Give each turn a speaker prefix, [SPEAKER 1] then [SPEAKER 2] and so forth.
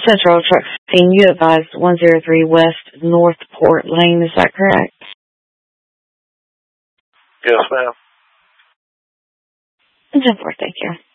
[SPEAKER 1] Central Truck Scene, you advised 103 West Northport Lane, is that correct?
[SPEAKER 2] Yes, ma'am.
[SPEAKER 1] 10-4, thank you.